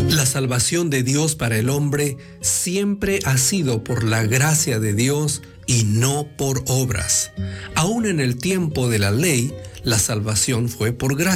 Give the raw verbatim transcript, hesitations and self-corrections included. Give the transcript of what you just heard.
La salvación de Dios para el hombre siempre ha sido por la gracia de Dios y no por obras. Aún en el tiempo de la ley, la salvación fue por gracia.